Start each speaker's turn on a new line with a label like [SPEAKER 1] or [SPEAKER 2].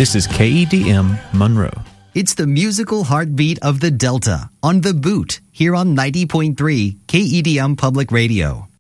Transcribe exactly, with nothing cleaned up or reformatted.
[SPEAKER 1] This is K E D M Monroe.
[SPEAKER 2] It's the musical heartbeat of the Delta on The Boot here on ninety point three K E D M Public Radio.